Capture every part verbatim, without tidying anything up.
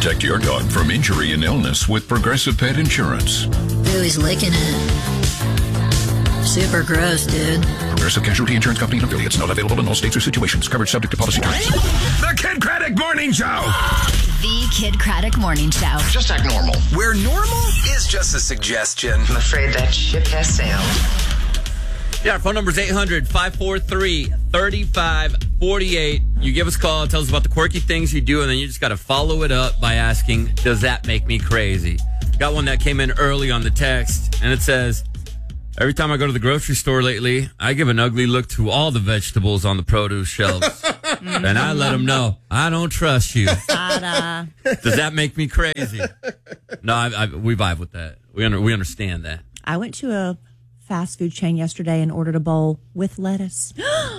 Protect your dog from injury and illness with Progressive Pet Insurance. Ooh, he's licking it. Super gross, dude. Progressive Casualty Insurance Company and affiliates. Not available in all states or situations. Coverage subject to policy terms. The Kid Craddock Morning Show. The Kid Craddock Morning Show. Just act normal. Where normal is just a suggestion. I'm afraid that ship has sailed. Yeah, our phone number is eight hundred, five four three, three five four eight. You give us a call, tell us about the quirky things you do, and then you just got to follow it up by asking, does that make me crazy? Got one that came in early on the text, and it says, every time I go to the grocery store lately, I give an ugly look to all the vegetables on the produce shelves. And I let them know, I don't trust you. Ta-da. Does that make me crazy? No, I, I, we vibe with that. We under, we understand that. I went to a fast food chain yesterday and ordered a bowl with lettuce.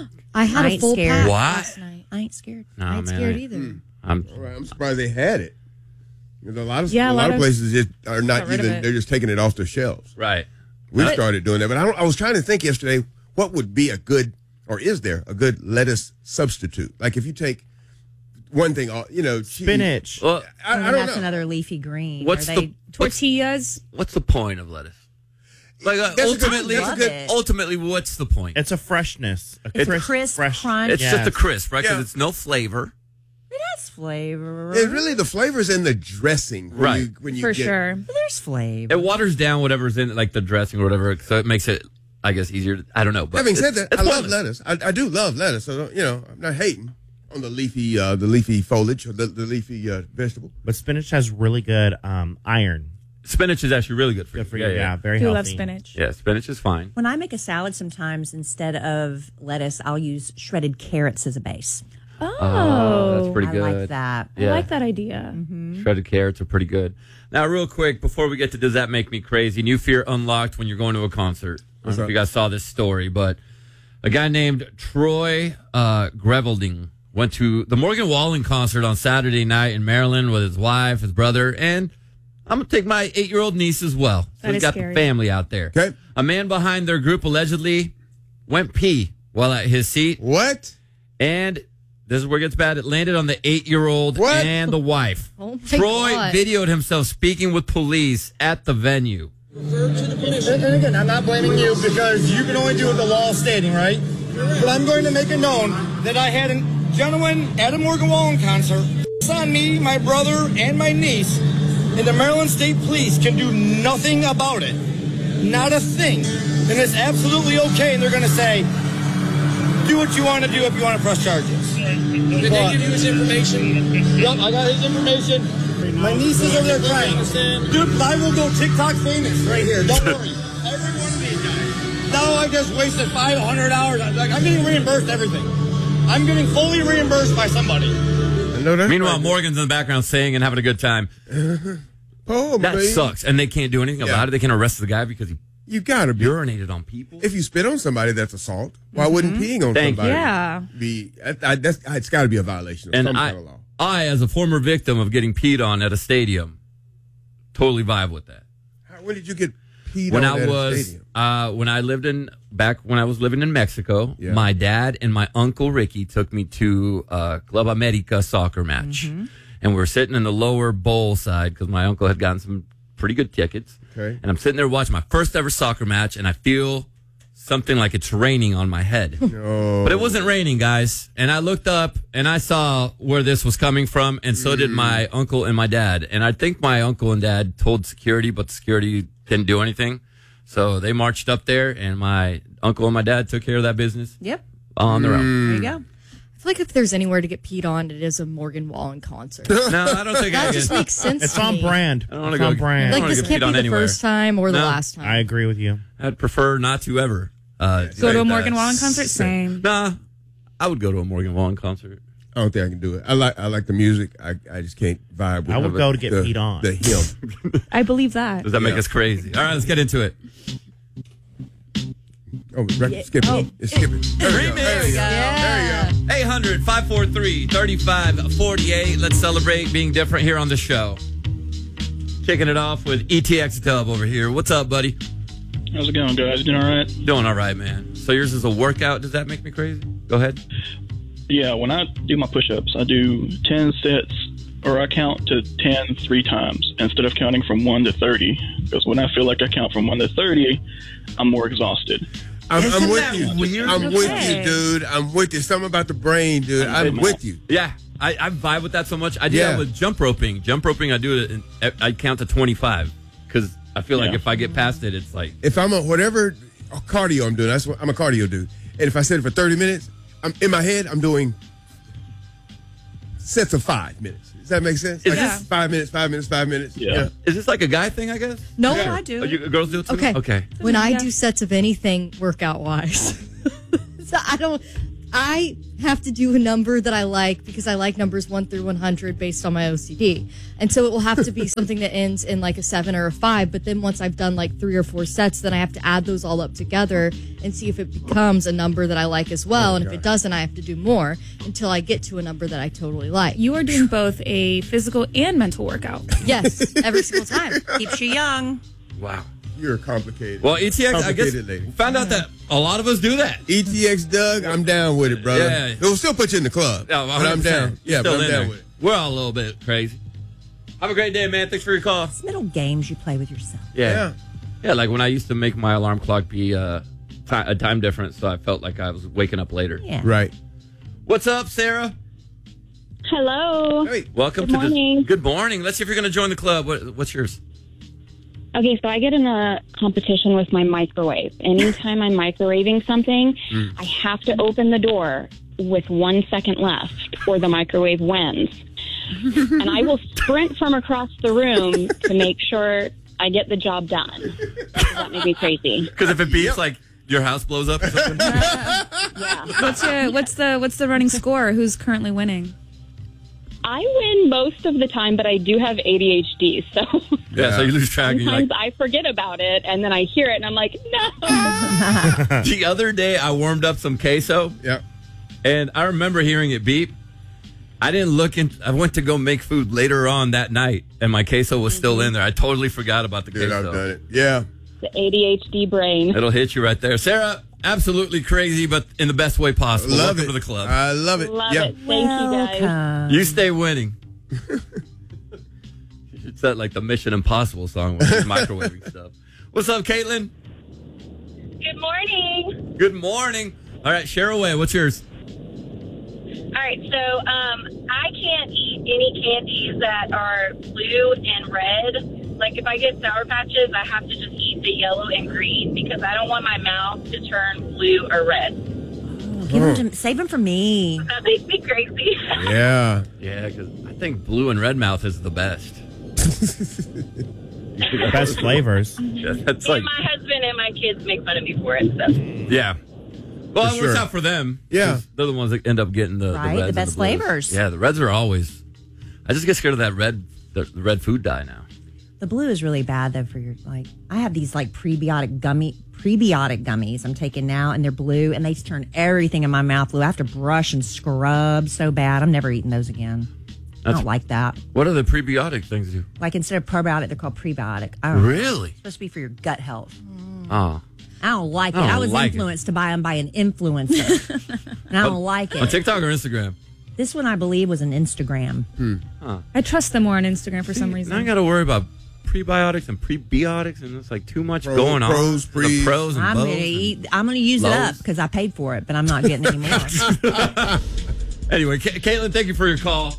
I had I a ain't full scared. pack What? Last night. I ain't scared. No, I ain't man, scared I- either. I'm, All right, I'm surprised they had it. There's a lot of Yeah, a a lot, lot of of- places just are not got rid of even. it. They're just taking it off their shelves. right. We But- started doing that, but I don't. I was trying to think yesterday what would be a good, or is there a good lettuce substitute? Like if you take one thing, off, you know, cheese- Spinach. Well, I, Well, I don't that's know. another leafy green. What's Are the they- what's, Tortillas. what's the point of lettuce? Like uh, That's a good- ultimately, that's a Love good- it. ultimately, what's the point? It's a freshness. A It's crisp, crisp, fresh. crunch. It's just Yes. a crisp, right? Because Yeah. it's no flavor. It has flavor. It's really the flavors in the dressing, when Right. You, when you For get, sure. There's flavor. It waters down whatever's in it, like the dressing or whatever, so it makes it, I guess, easier. To, I don't know. But Having said it's- that, it's I love pointless. lettuce. I, I do love lettuce. So don't- you know, I'm not hating on the leafy, uh, the leafy foliage or the, the leafy uh, vegetable. But spinach has really good um, iron. Spinach is actually really good for you. Good for you. Yeah, very Do healthy. love spinach. Yeah, spinach is fine. When I make a salad, sometimes instead of lettuce, I'll use shredded carrots as a base. Oh, Oh, that's pretty I good. like that. I like that idea. Shredded carrots are pretty good. Now, real quick, before we get to Does That Make Me Crazy? New fear unlocked when you're going to a concert. I don't know if you guys saw this story, but a guy named Troy uh, Grevelding went to the Morgan Wallen concert on Saturday night in Maryland with his wife, his brother, and I'm going to take my eight-year-old niece as well. So That he's is got scary. the family out there. Okay. A man behind their group allegedly went pee while at his seat, What? and this is where it gets bad. It landed on the eight-year-old What? and the wife. Oh my Troy God. videoed himself speaking with police at the venue. And again, I'm not blaming you because you can only do what the law is stating, right? But I'm going to make it known that I had a gentleman at a Morgan Wallen concert on me, my brother, and my niece, and the Maryland State Police can do nothing about it. Not a thing. And it's absolutely okay, and they're going to say, do what you want to do if you want to press charges. Did they give you his information? Yep, I got his information. My niece is over there crying. Dude, I will go TikTok famous right here. Don't worry. Every one of these guys. Now I just wasted five hundred hours. Like, I'm getting reimbursed everything. I'm getting fully reimbursed by somebody. I know that's Meanwhile, right. Morgan's in the background singing and having a good time. Oh, That baby. sucks. And they can't do anything Yeah. about it. They can't arrest the guy because he You gotta be. urinated on people. If you spit on somebody, that's assault. Why wouldn't peeing on Thank you. somebody Yeah. be? I, I, that's, it's got to be a violation of And some I, kind of law. I, as a former victim of getting peed on at a stadium, totally vibe with that. How, when did you get peed When on I at a was, stadium? uh, when I lived in, back when I was living in Mexico, Yeah. my dad and my uncle Ricky took me to a Club America soccer match. Mm-hmm. And we were sitting in the lower bowl side because my uncle had gotten some pretty good tickets. Okay. And I'm sitting there watching my first ever soccer match, and I feel something like it's raining on my head. No. But it wasn't raining, guys. And I looked up and I saw where this was coming from, and so did my uncle and my dad. And I think my uncle and dad told security, but security didn't do anything. So they marched up there, and my uncle and my dad took care of that business Yep. on their own. There you go. I feel like if there's anywhere to get peed on, it is a Morgan Wallen concert. No, I don't think I That can. just makes sense It's to on me. brand. I don't wanna It's go- on brand. I Like, don't this wanna get can't peed be on the anywhere. first time or the No. last time. I agree with you. I'd prefer not to ever. Uh, Go say to a that. Morgan Wallen concert? Same. Nah, I would go to a Morgan Wallen concert. I don't think I can do it. I like I like the music. I, I just can't vibe with I would the, go to get the, peed on. The him. I believe that. Does that make Yeah. us crazy? All right, let's get into it. Oh, right, skip it. It's skip it. There we go. There you go. There you go. eight hundred, five four three, three five four eight. Let's celebrate being different here on the show. Kicking it off with E T X Dub over here. What's up, buddy? How's it going, guys? Doing all right? Doing all right, man. So yours is a workout. Does that make me crazy? Go ahead. Yeah, when I do my push-ups, I do ten sets or I count to ten three times instead of counting from one to thirty. Because when I feel like I count from one to thirty, I'm more exhausted. I'm, I'm Isn't with that you. weird? I'm with Okay. you, dude. I'm with you. Something about the brain, dude. I'm with you. Yeah, I, I vibe with that so much. I do Yeah. that with jump roping. Jump roping, I do it. In, I count to twenty-five because I feel like Yeah. if I get past it, it's like If I'm a whatever cardio I'm doing, that's what I'm a cardio dude. And if I sit it for thirty minutes, I'm in my head. I'm doing sets of five minutes. Does that make sense? Is Like this- five minutes, five minutes, five minutes. Yeah. Is this like a guy thing? I guess. No, Yeah, I do. Oh, you, girls do it too. Okay. Okay. When I Yeah. do sets of anything workout wise, so I don't. I have to do a number that I like because I like numbers one through one hundred based on my O C D. And so it will have to be something that ends in like a seven or a five. But then once I've done like three or four sets, then I have to add those all up together and see if it becomes a number that I like as well. And if it doesn't, I have to do more until I get to a number that I totally like. You are doing both a physical and mental workout. Yes, every single time. Keeps you young. Wow. You're complicated. Well, E T X, I guess, Complicated lady. found out that a lot of us do that. E T X Doug, I'm down with it, brother. Yeah. It'll still put you in the club. Yeah, but I'm down. Yeah, Still but I'm in down there. with it. We're all a little bit crazy. Have a great day, man. Thanks for your call. It's little games you play with yourself. Yeah. Yeah. Yeah, like when I used to make my alarm clock be uh, ti a time difference, so I felt like I was waking up later. Yeah. Right. What's up, Sarah? Hello. Hey. Welcome Good to morning. the. Good morning. Let's see if you're going to join the club. What, what's yours? Okay, so I get in a competition with my microwave. Anytime I'm microwaving something, Mm. I have to open the door with one second left, or the microwave wins. And I will sprint from across the room to make sure I get the job done. That made me crazy. Because if it beeps, like your house blows up or something. Yeah. What's your, what's the what's the running score? Who's currently winning? I win most of the time, but I do have A D H D, so Yeah, so you lose track. And you're sometimes like, I forget about it, and then I hear it, and I'm like, no. the other day I warmed up some queso. Yeah. And I remember hearing it beep. I didn't look in. I went to go make food later on that night, and my queso was still in there. I totally forgot about the Dude, I've queso. done it. Yeah. The A D H D brain. It'll hit you right there. Sarah, absolutely crazy, but in the best way possible. Love Welcome it. to the club. I love it. Love yeah. it. Thank you, guys. Welcome. You stay winning. You should set like the Mission Impossible song with microwaving stuff. What's up, Caitlin? Good morning. Good morning. All right, share away. What's yours? All right, so um, I can't eat any candies that are blue and red. Like if I get Sour Patches, I have to just eat the yellow and green because I don't want my mouth to turn blue or red. Give 'em to, save them for me. That makes me crazy. Yeah. Yeah, because I think blue and red mouth is the best. Best flavors. Yeah, that's Me like, and my husband and my kids make fun of me for it. So. yeah. Well, For it works sure. out for them. Yeah. 'cause they're the ones that end up getting the, Right, the the reds and best blues. flavors. Yeah, the reds are always. I just get scared of that red, the, the red food dye now. The blue is really bad though for your like. I have these like prebiotic gummy prebiotic gummies I'm taking now, and they're blue, and they turn everything in my mouth blue. I have to brush and scrub so bad. I'm never eating those again. I That's- don't like that. What do the prebiotic things do? Like instead of probiotic, they're called prebiotic. I don't know. Really? It's supposed to be for your gut health. Oh. I don't like it. I don't I was like it. influenced to buy them by an influencer, and I don't like On it. TikTok or Instagram? This one I believe was an Instagram. Huh. I trust them more on Instagram for some reason. Now I got to worry about prebiotics and prebiotics, and it's like too much Pros, going on. pros, the pres. pros and I'm bows gonna and- eat. I'm gonna use it lows. up because I paid for it, but I'm not getting any more. Anyway, Ca- Caitlin, thank you for your call.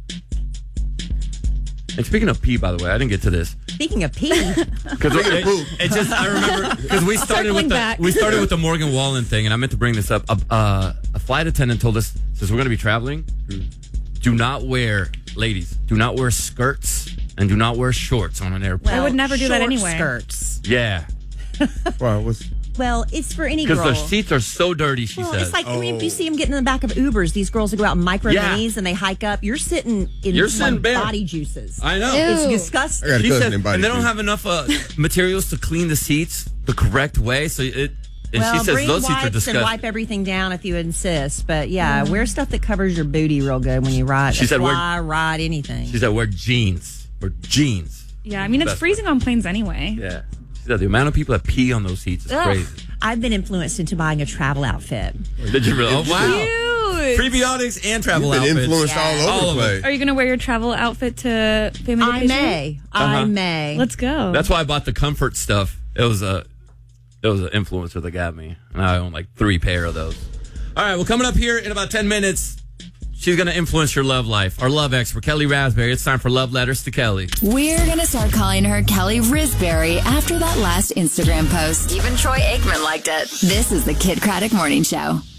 And speaking of pee, by the way, I didn't get to this. Speaking of pee, Because it, it just, I remember, because we started Circling with the back. we started with the Morgan Wallen thing, and I meant to bring this up. A, uh, a flight attendant told us, since we're going to be traveling, do not wear, ladies, do not wear skirts and do not wear shorts on an airplane. I would never do that short anyway. Skirts. Yeah, Wow. What's Well, it's for any because girl. the seats are so dirty. She Well, says. it's like Oh. if you see them getting in the back of Ubers, these girls who go out in micro Yeah. minis and they hike up. You're sitting in You're sitting like bare. body juices. I know. It's Ew. disgusting. I got a She cousin said, in body and they don't juice. have enough uh, materials to clean the seats the correct way. So it, and well, she says bring those seats are wipes and disgusting. wipe everything down if you insist. But yeah, wear stuff that covers your booty real good when you ride. She a said wear- fly, ride anything. She said wear jeans. Wear jeans. Yeah, I mean, it's Best freezing on planes anyway. Yeah. She said the amount of people that pee on those seats is Ugh. crazy. I've been influenced into buying a travel outfit. Did you really? Oh, wow. Prebiotics and travel You've been outfits. influenced all over All the of place. them. Are you going to wear your travel outfit to family I vacation? may. I Uh-huh. may. Let's go. That's why I bought the comfort stuff. It was a, it was an influencer that got me, and I own like three pair of those. All right, well, coming up here in about ten minutes, she's going to influence your love life. Our love expert, Kelly Raspberry. It's time for Love Letters to Kelly. We're going to start calling her Kelly Risberry after that last Instagram post. Even Troy Aikman liked it. This is the Kid Craddock Morning Show.